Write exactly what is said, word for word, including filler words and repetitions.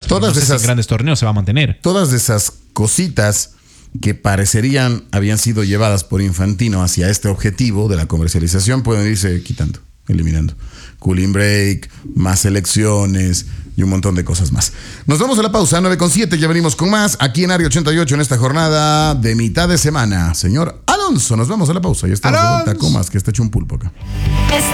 todas no sé esas si en grandes torneos se va a mantener. Todas esas cositas que parecerían habían sido llevadas por Infantino hacia este objetivo de la comercialización pueden irse quitando, eliminando. Cooling break, más elecciones y un montón de cosas más. Nos vamos a la pausa, nueve con siete, ya venimos con más aquí en Área ochenta y ocho en esta jornada de mitad de semana. Señor Alonso, nos vamos a la pausa y estamos Alonso. de vuelta con más, que está hecho un pulpo acá.